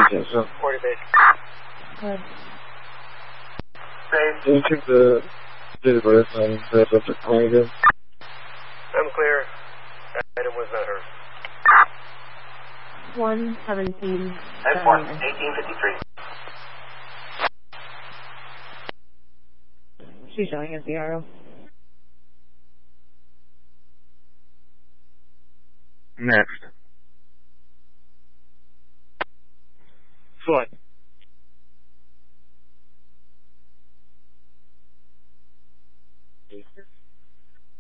Jason. 40 base. Good. Save. Can you check the date of birth on the subject line again? I'm clear. That item was not hers. 117. 1853. She's showing us the arrow. Next.